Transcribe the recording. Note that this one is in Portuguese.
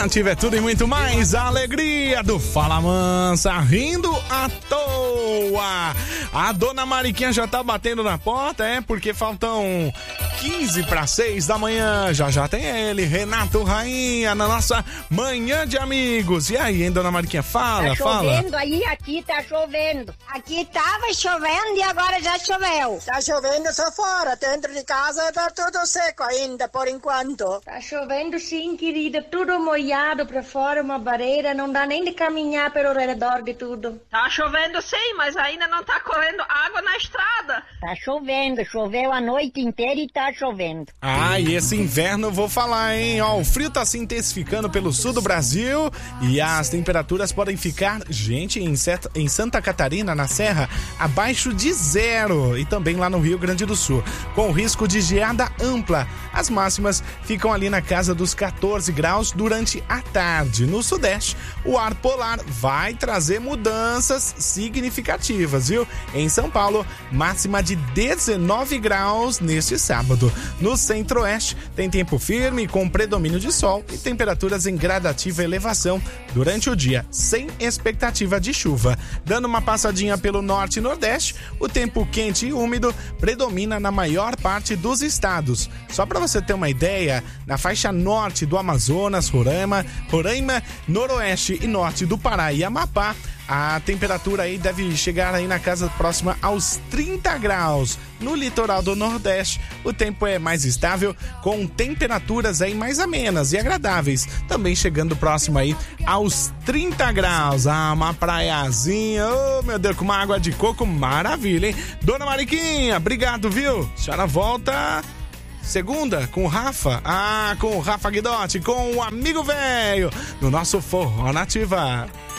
Nativa é tudo e muito mais. A alegria do Fala Mansa, rindo à toa. A dona Mariquinha já tá batendo na porta, porque faltam 15 para 6 da manhã. Já tem ele, Renato Rainha, na nossa Manhã de Amigos. E aí, hein, dona Mariquinha? Fala. Tá chovendo aí, aqui tá chovendo. Aqui tava chovendo e agora já choveu. Tá chovendo só fora, dentro de casa tá tudo seco ainda, por enquanto. Tá chovendo sim, querida, tudo molhado pra fora, uma barreira, não dá nem de caminhar pelo redor de tudo. Tá chovendo sim, mas ainda não tá correndo água na estrada. Tá chovendo, choveu a noite inteira e tá chovendo. E esse inverno eu vou falar, hein? O frio tá se intensificando pelo sul do Brasil e as temperaturas podem ficar, gente, em Santa Catarina, na Serra, abaixo de 0 e também lá no Rio Grande do Sul, com risco de geada ampla. As máximas ficam ali na casa dos 14 graus durante a tarde. No Sudeste, o ar polar vai trazer mudanças significativas, viu? Em São Paulo, máxima de 19 graus neste sábado. No Centro-Oeste, tem tempo firme com predomínio de sol e temperaturas em gradativa elevação durante o dia, sem expectativa de chuva. Dando uma passadinha pelo Norte e Nordeste, o tempo quente e úmido predomina na maior parte dos estados. Só para você ter uma ideia, na faixa norte do Amazonas, Roraima, noroeste e norte do Pará e Amapá, a temperatura aí deve chegar aí na casa próxima aos 30 graus. No litoral do Nordeste, o tempo é mais estável, com temperaturas aí mais amenas e agradáveis, também chegando próximo aí aos 30 graus. Uma praiazinha, meu Deus, com uma água de coco, maravilha, hein? Dona Mariquinha, obrigado, viu? A senhora volta segunda com o Rafa, com o Rafa Guidotti, com o Amigo Velho, no nosso Forró Nativa.